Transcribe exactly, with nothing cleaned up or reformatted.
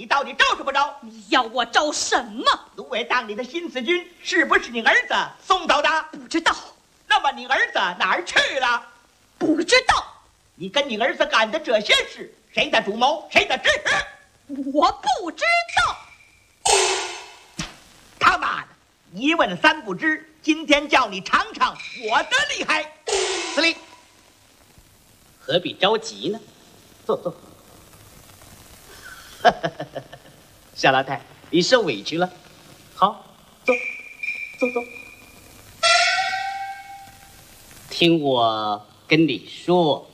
你到底招什么招？ 你要我招什么？ 卢伟当你的新四军是不是你儿子送走的？ 不知道。 那么你儿子哪儿去了？ 不知道。 你跟你儿子干的这些事，谁的主谋，谁的指使？ 我不知道。 他妈的，一问三不知。今天叫你尝尝我的厉害。 司令，何必着急呢？坐坐。小老太，你受委屈了。好，坐，坐坐。听我跟你说，